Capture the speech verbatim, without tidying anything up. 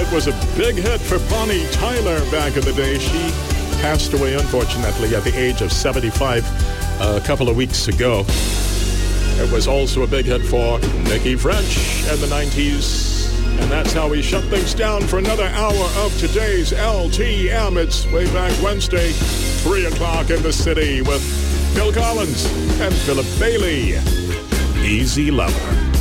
It was a big hit for Bonnie Tyler back in the day. She passed away, unfortunately, at the age of seventy-five a couple of weeks ago. It was also a big hit for Nikki French in the nineties. And that's how we shut things down for another hour of today's L T M. It's way back Wednesday, three o'clock in the city with Phil Collins and Philip Bailey. Easy Lover.